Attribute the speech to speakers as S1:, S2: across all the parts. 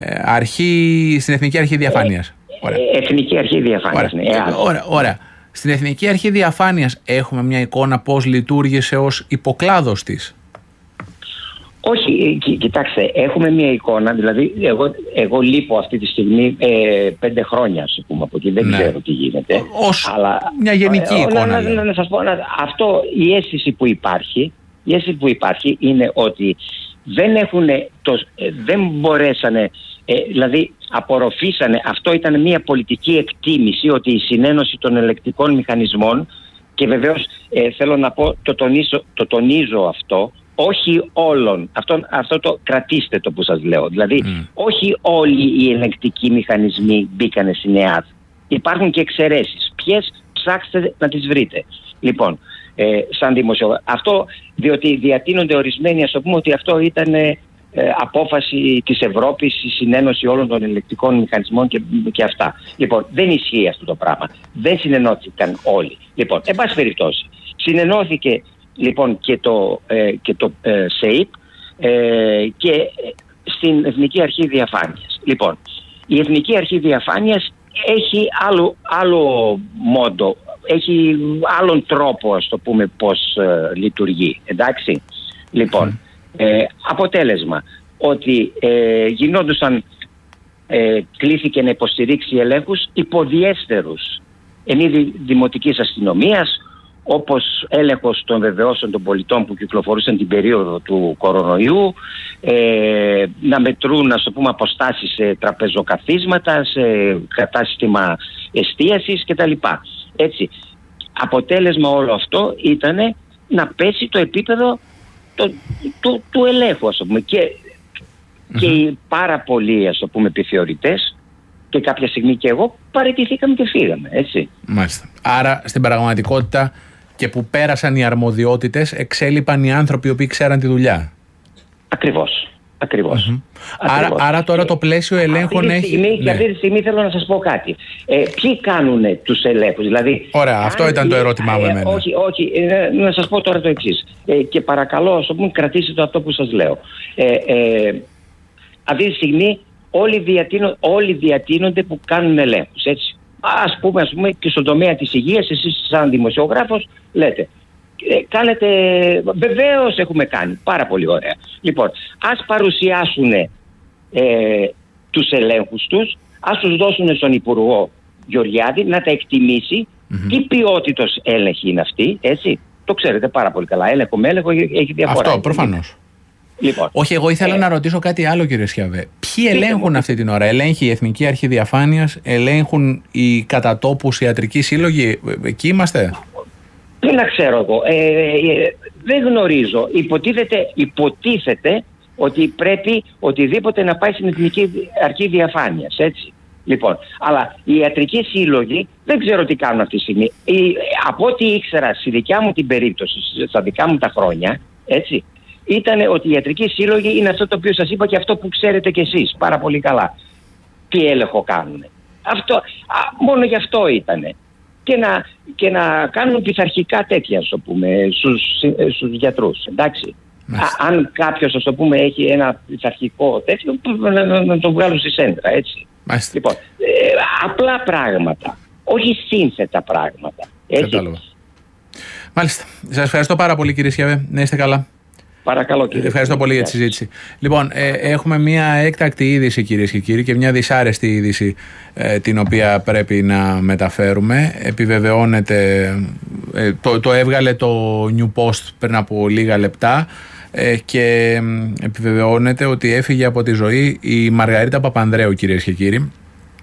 S1: στην Εθνική Αρχή Διαφάνειας.
S2: Εθνική Αρχή Διαφάνειας, ναι.
S1: Ωραία. Στην Εθνική Αρχή Διαφάνειας έχουμε μια εικόνα πώς λειτουργήσε ως υποκλάδος της?
S2: Όχι, κοιτάξτε, έχουμε μια εικόνα, δηλαδή εγώ λείπω αυτή τη στιγμή 5 χρόνια, ας πούμε, από εκεί, δεν ξέρω τι γίνεται.
S1: Αλλά μια γενική εικόνα.
S2: Να σας πω, αυτό η αίσθηση που υπάρχει είναι ότι δεν μπορέσανε, δηλαδή απορροφήσανε, αυτό ήταν μια πολιτική εκτίμηση, ότι η συνένωση των ελεκτικών μηχανισμών, και βεβαίως θέλω να πω, το τονίζω αυτό, όχι όλων, αυτό το κρατήστε το που σας λέω, δηλαδή όχι όλοι οι ελεγκτικοί μηχανισμοί μπήκανε στην ΕΑΔ. Υπάρχουν και εξαιρέσεις. Ποιες? Ψάξτε να τις βρείτε. Λοιπόν, σαν δημοσιογράφο, αυτό διότι διατείνονται ορισμένοι, ας το πούμε ότι αυτό ήταν απόφαση της Ευρώπης, η συνένωση όλων των ελεκτικών μηχανισμών και αυτά. Λοιπόν, δεν ισχύει αυτό το πράγμα. Δεν συνενώθηκαν όλοι. Λοιπόν, εν πάση περιπτώσει, συνενώθηκε λοιπόν και το ΣΕΙΠ και στην Εθνική Αρχή Διαφάνειας. Λοιπόν, η Εθνική Αρχή Διαφάνειας έχει άλλο μόντο, έχει άλλον τρόπο, ας το πούμε, πώς λειτουργεί. Εντάξει. Λοιπόν, αποτέλεσμα ότι γινόντουσαν, κλήθηκε να υποστηρίξει ελέγχους υποδιέστερους εν είδη δημοτικής αστυνομίας, όπως έλεγχος των βεβαιώσεων των πολιτών που κυκλοφορούσαν την περίοδο του κορονοϊού, να μετρούν, ας το πούμε, αποστάσεις σε τραπεζοκαθίσματα, σε κατάστημα εστίασης κτλ. Έτσι, αποτέλεσμα όλο αυτό ήταν να πέσει το επίπεδο του ελέγχου, ας το πούμε, και οι πάρα πολλοί, ας το πούμε, επιθεωρητές, και κάποια στιγμή και εγώ, παραιτηθήκαμε και φύγαμε, έτσι.
S1: Μάλιστα. Άρα στην πραγματικότητα, και που πέρασαν οι αρμοδιότητες, εξέλιπαν οι άνθρωποι οι οποίοι ξέραν τη δουλειά.
S2: Ακριβώς.
S1: Άρα τώρα το πλαίσιο ελέγχων έχει...
S2: Και αυτή τη στιγμή θέλω να σας πω κάτι. Ποιοι κάνουν τους ελέγχους? Δηλαδή,
S1: ωραία, αυτό ήταν το ερώτημά μου εμένα.
S2: Όχι, να σας πω τώρα το εξής. Και παρακαλώ, ας πούμε, κρατήστε το αυτό που σας λέω. Αυτή τη στιγμή όλοι διατείνονται που κάνουν ελέγχους, έτσι. Ας πούμε και στον τομέα της υγείας, εσείς σαν δημοσιογράφος λέτε, κάνετε, βεβαίως έχουμε κάνει, πάρα πολύ ωραία. Λοιπόν, ας παρουσιάσουν τους ελέγχους τους, ας τους δώσουν στον Υπουργό Γεωργιάδη να τα εκτιμήσει, τι ποιότητος έλεγχη είναι αυτή, έτσι. Το ξέρετε πάρα πολύ καλά, έλεγχο με έλεγχο έχει διαφορά.
S1: Αυτό προφανώς.
S2: Λοιπόν,
S1: όχι, εγώ ήθελα να ρωτήσω κάτι άλλο, κύριε Σιαβέ. Ποιοι ελέγχουν αυτή την ώρα? Ελέγχει η Εθνική Αρχή Διαφάνειας, ελέγχουν οι κατατόπους ιατρικοί σύλλογοι? Εκεί είμαστε?
S2: Τι να ξέρω εγώ. Δεν γνωρίζω. Υποτίθεται ότι πρέπει οτιδήποτε να πάει στην Εθνική Αρχή Διαφάνειας, έτσι. Λοιπόν, αλλά οι ιατρικοί σύλλογοι δεν ξέρω τι κάνουν αυτή τη στιγμή. Από ό,τι ήξερα στη δικιά μου την περίπτωση, στα δικά μου τα χρόνια, έτσι, ήταν ότι οι ιατρικοί σύλλογοι είναι αυτό το οποίο σας είπα και αυτό που ξέρετε κι εσείς πάρα πολύ καλά. Τι έλεγχο κάνουν. Μόνο γι' αυτό ήτανε. Και να κάνουν πειθαρχικά τέτοια, ας το πούμε, στους γιατρούς. Εντάξει. Αν κάποιος, ας το πούμε, έχει ένα πειθαρχικό τέτοιο, να το βγάλουν στη σέντρα, έτσι. Λοιπόν, απλά πράγματα. Όχι σύνθετα πράγματα. Έτσι.
S1: Μάλιστα. Σας ευχαριστώ πάρα πολύ, κύριε Σιαβέ. Να είστε καλά.
S2: Παρακαλώ, κύριε.
S1: Ευχαριστώ πολύ για τη συζήτηση. Λοιπόν, έχουμε μια έκτακτη είδηση, κυρίες και κύριοι, και μια δυσάρεστη είδηση την οποία πρέπει να μεταφέρουμε. Επιβεβαιώνεται, το έβγαλε το New Post πριν από λίγα λεπτά και επιβεβαιώνεται ότι έφυγε από τη ζωή η Μαργαρίτα Παπανδρέου, κυρίες και κύριοι,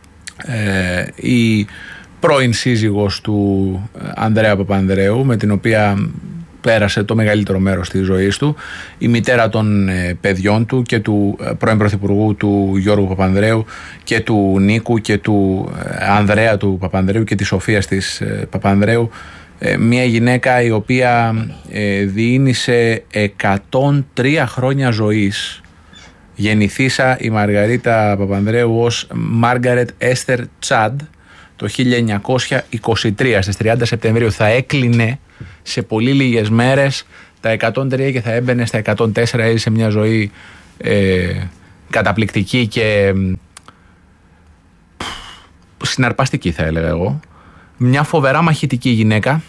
S1: η πρώην σύζυγος του Ανδρέα Παπανδρέου, με την οποία πέρασε το μεγαλύτερο μέρος της ζωής του, η μητέρα των παιδιών του και του πρώην πρωθυπουργού του Γιώργου Παπανδρέου και του Νίκου και του Ανδρέα του Παπανδρέου και της Σοφίας της Παπανδρέου, μια γυναίκα η οποία διήνυσε 103 χρόνια ζωής. Γεννηθήσα η Μαργαρίτα Παπανδρέου ως Μάργαρετ Έστερ Τσάντ το 1923, στις 30 Σεπτεμβρίου. Θα έκλεινε σε πολύ λίγες μέρες τα 103 και θα έμπαινε στα 104. Έζησε μια ζωή καταπληκτική και συναρπαστική, θα έλεγα εγώ. Μια φοβερά μαχητική γυναίκα,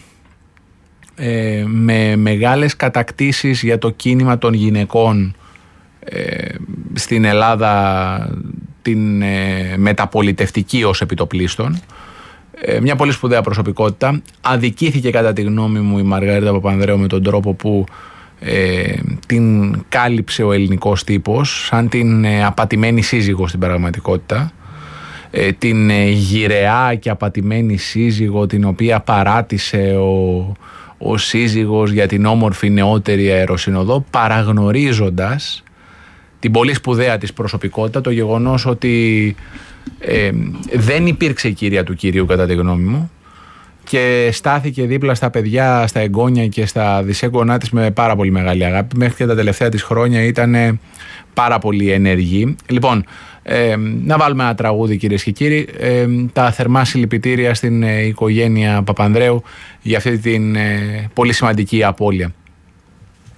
S1: με μεγάλες κατακτήσεις για το κίνημα των γυναικών στην Ελλάδα, την μεταπολιτευτική ως επιτοπλίστων. Μια πολύ σπουδαία προσωπικότητα. Αδικήθηκε κατά τη γνώμη μου η Μαργαρίτα Παπανδρέου με τον τρόπο που την κάλυψε ο ελληνικός τύπος, σαν την απατημένη σύζυγο στην πραγματικότητα, την γυραιά και απατημένη σύζυγο την οποία παράτησε ο σύζυγος για την όμορφη νεότερη αεροσυνοδό, παραγνωρίζοντας την πολύ σπουδαία της προσωπικότητα, το γεγονός ότι δεν υπήρξε η κυρία του κυρίου κατά τη γνώμη μου και στάθηκε δίπλα στα παιδιά, στα εγγόνια και στα δυσέγγονά της με πάρα πολύ μεγάλη αγάπη. Μέχρι και τα τελευταία της χρόνια ήταν πάρα πολύ ενεργή. Λοιπόν, να βάλουμε ένα τραγούδι, κυρίες και κύριοι. Τα θερμά συλληπιτήρια στην οικογένεια Παπανδρέου για αυτή την πολύ σημαντική απώλεια.